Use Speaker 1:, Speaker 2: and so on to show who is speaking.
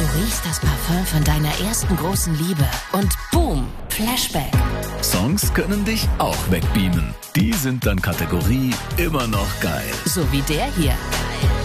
Speaker 1: Du riechst das Parfüm von deiner ersten großen Liebe und boom, Flashback.
Speaker 2: Songs können dich auch wegbeamen. Die sind dann Kategorie immer noch geil.
Speaker 1: So wie der hier.